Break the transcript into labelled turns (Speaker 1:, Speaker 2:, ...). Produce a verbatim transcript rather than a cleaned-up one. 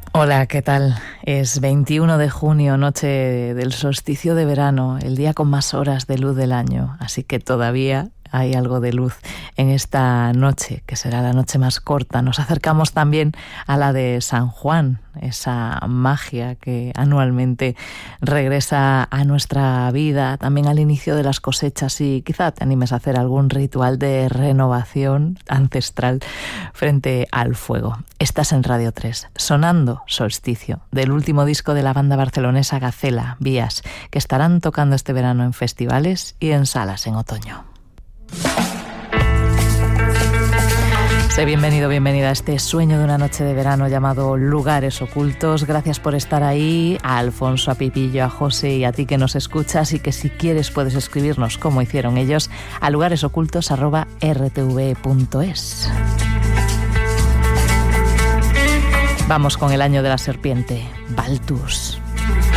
Speaker 1: Hola, ¿qué tal? Es veintiuno de junio, noche del solsticio de verano, el día con más horas de luz del año, así que todavía hay algo de luz en esta noche, que será la noche más corta. Nos acercamos también a la de San Juan, esa magia que anualmente regresa a nuestra vida, también al inicio de las cosechas, y quizá te animes a hacer algún ritual de renovación ancestral frente al fuego. Estás en Radio tres, sonando Solsticio, del último disco de la banda barcelonesa Gacela, Vías, que estarán tocando este verano en festivales y en salas en otoño. Sé bienvenido, bienvenida a este sueño de una noche de verano llamado Lugares Ocultos. Gracias por estar ahí, a Alfonso, a Pipillo, a José y a ti que nos escuchas, y que si quieres puedes escribirnos como hicieron ellos a lugaresocultos arroba r t v punto es. Vamos con el año de la serpiente, Baltus.